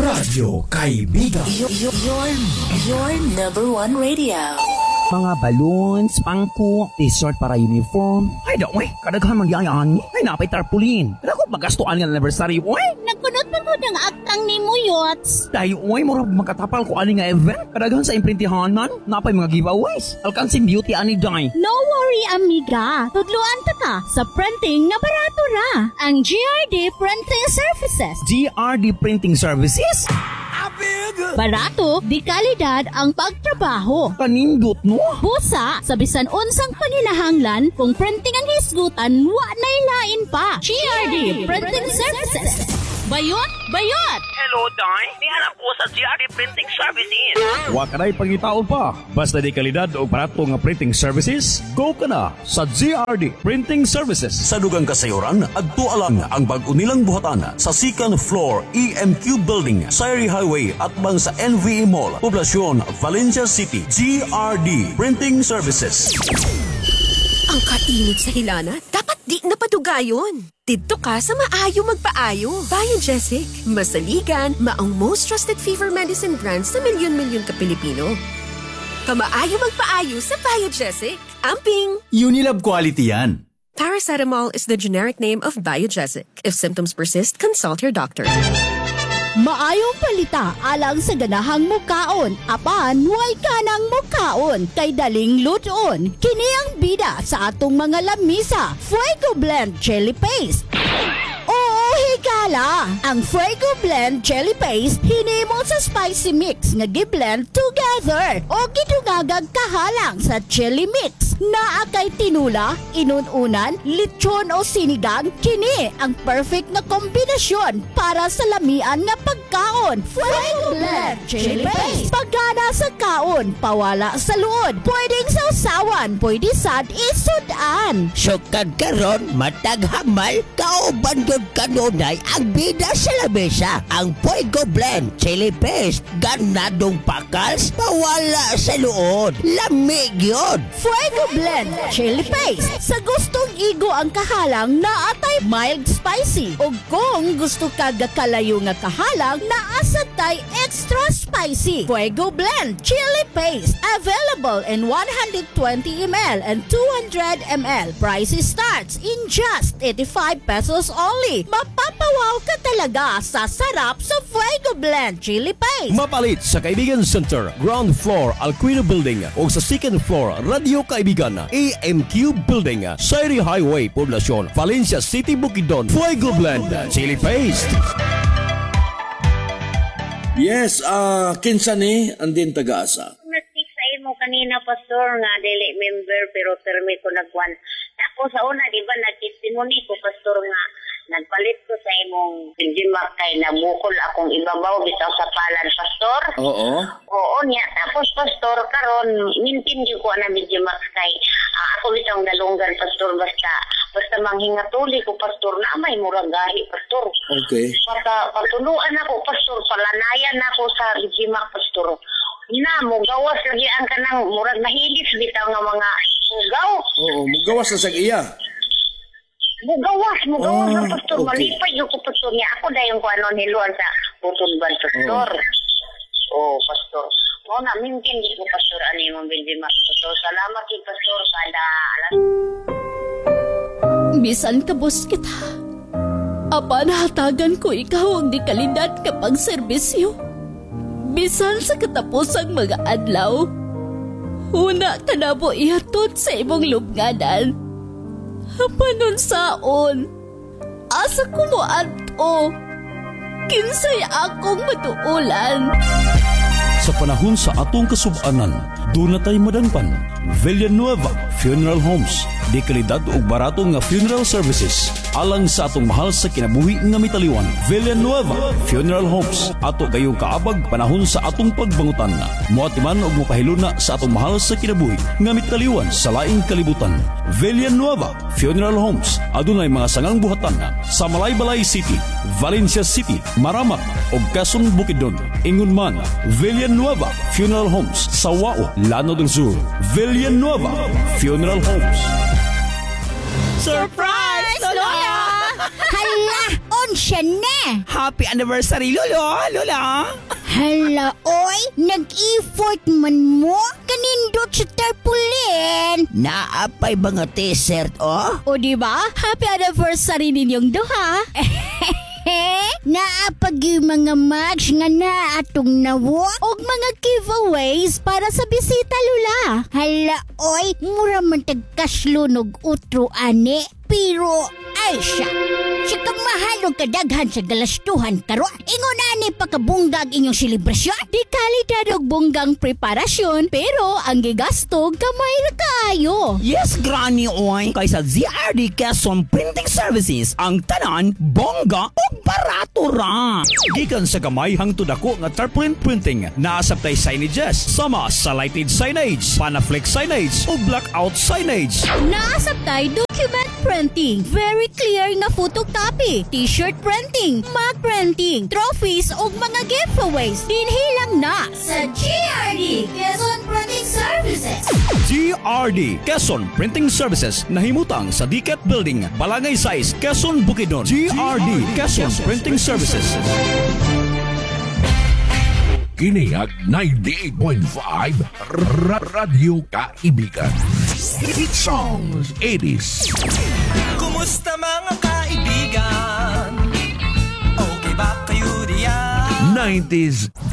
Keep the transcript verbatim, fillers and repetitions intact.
Radyo Kaibigan. Your, your, your number one radio. Mga balloons, pangko, t-shirt para uniform. Ay, daw, eh. Kadaghan magyayaan. Ay, napay tarpaulin. Kaya ko magastuan ng anniversary, oy. Nagkunot pa ko ng aktang ni mo, Yots. Dahil, oy, mura makatapal ko ani nga event. Kadaghan sa imprintihanan, napay mga giveaways. Alkansing beauty ani, day. No worry, amiga. Tudluan ta ta sa printing nga barato ra. Ang G R D Printing Services. G R D Printing Services? Barato, di kalidad ang pagtrabaho. Kanindot, no? Busa, sa bisan unsang paninahanglan, kung printing ang hisgutan, wa na'y lain pa. G R D Printing Services. Bayot, bayot! Hello, Day. Nihanap ko sa G R D Printing Services. Wa ka na'y pangitaon pa. Basta di kalidad o barato nga printing services, go ka na sa G R D Printing Services. Sa dugang kasayuran, adto alang ang bag-o nilang buhatan sa second floor E M Q Building, Sayri Highway at bang sa N V E Mall, Poblacion, Valencia City. G R D Printing Services. Ang kainit sa hilana, dapat di napadugayon. Dito ka sa maayo magpaayo. Biogesic, masaligan, maong most trusted fever medicine brands sa milyon-milyon ka Pilipino. Kamaayo magpaayo sa Biogesic. Amping! Unilab quality yan. Paracetamol is the generic name of Biogesic. If symptoms persist, consult your doctor. Maayong palita alang sa ganahang mukaon. Apan, way ka ng mukaon. Kay daling luton. Kini ang bida sa atong mga lamisa. Fuego Blend Chili Paste. Oo, higala! Ang Fuego Blend Chili Paste hinimo sa spicy mix nga gi-blend together o gidungagag kahalang sa chili mix. Naa kay tinula, inununan, lechon o sinigang, kini ang perfect na kombinasyon para sa lamian nga pagkaon. Fuego Blend Chili Paste. Pagana sa kaon, pawala sa luod. Pwedeng sausawan, pwede sad isudan. Sukad karon matag hamal, kauban yun kanunay ang bida sa lamesa. Ang Fuego Blend Chili Paste, ganadong pakals, pawala sa luod. Lamig yun. Fuego Blend Chili Paste. Sa gustong igo ang kahalang na atay mild spicy. O kung gusto ka gakalayo nga kahalang na asatay extra spicy. Fuego Blend Chili Paste. Available in one hundred twenty milliliters and two hundred milliliters. Price starts in just eighty-five pesos only. Mapapawaw ka talaga sa sarap sa Fuego Blend Chili Paste. Mapalit sa Kaibigan Center, ground floor, Alquino Building o sa second floor, Radio Kaibigan, E M Q Building, Sayri Highway, Poblacion, Valencia City, Bukidnon. Fuego Blend Chili Paste. Yes, ah, uh, kinsa ni andin taga-asa. Nag-speak sa imo kanina, Pastor, nga dili member pero permi ko nagwan. Tapos sa una, di ba, nag-testimony ko, Pastor, nga nagpalit ko sa imong Benjimak kay nabukol akong ibabaw bitaw sa palad, Pastor. Oo. Oo niya. Tapos, Pastor, karon mintin ko na Benjimak kay uh, ako bitang dalunggan, Pastor, basta basta manghingatuli ko, Pastor, na may muragahi, Pastor. Okay. Pata, patuluan ako, Pastor, palanayan ako sa Benjimak, Pastor. Na, mugawas lagi ang kanang murag nahilis bitaw nga mga mugaw. Oo, mugawas na sa iya. Mugawas, mugawas Oh, na, Pastor. okay. Malipay yung ko, Pastor niya. Ako dahil yung kung ano niluan sa Butulban, Pastor. Oh, Pastor. Oo na, mintin di ko, Pastor, ano yung Benjimak, Pastor. Salamat yung Pastor, kada alas. Bisan kabos kita. Apa nahatagan ko ikaw ang di kalidad kapag serbisyo. Bisan sa katapusang mga adlaw. Una ka na po ihatod sa imong lubnganan. Panon saon? Asa ko mo ato? Kinsay akong matuulan? Sa panahon sa atong kasubanan, doon na tayo madangpan. Villanueva Funeral Homes. Di kalidad o barato nga funeral services. Alang sa atong mahal sa kinabuhi nga mitaliwan. Villanueva Funeral Homes. Ato kayong kaabag panahon sa atong pagbangutan. Muatiman o mapahiluna sa atong mahal sa kinabuhi nga mitaliwan sa laing kalibutan. Villanueva Funeral Homes. Adunay mga sangang buhatan sa Malaybalay City, Valencia City, Maramak o Quezon, Bukidnon. Ingon man, Villanueva Funeral Homes sa Wao, Lano del Sur. Villanueva Funeral Homes. Surprise, Lola! Hala! Unsa siya na. Happy anniversary, Lolo! Lola! Hala, oy, nag-effort man mo? Kanindot sa tarpaulin. Naapay ba nga t-shirt, oh? O diba? Happy anniversary ninyong duha. Naapag yung mga match nga na atong nawo og mga giveaways para sa bisita, Lula. Hala, oy, mura man tagkaslunog utro ane. Pero, ay siya, siya kang mahalog kadaghan sa galastuhan karon. Ingon na ni pakabunggag inyong selebrasyon. Di kalidad og bunggang preparasyon, pero ang gigastog kamay ra kaayo. Yes, Granny Oy! Kaysa Z R D Quezon Printing Services, ang tanan, bongga o barato ra. Gikan sa gamay hangtod ako nga tarpaulin printing, naasabtay signages, sama sa lighted signage, panaflex signage o blackout signage. Naasabtay document printing, very clear nga photocopy, t-shirt printing, mug printing, trophies ug mga giveaways. Dinhilang na sa G R D Quezon Printing Services. G R D Quezon Printing Services nahimutang sa D C A T Building, Balangay Size, Quezon, Bukidnon. G R D Quezon Printing Services. Kini ang ninety-eight point five Radyo Kaibigan. Hit songs eighties. Kumusta mga kaibigan? Okay ba kayo diyan? nineties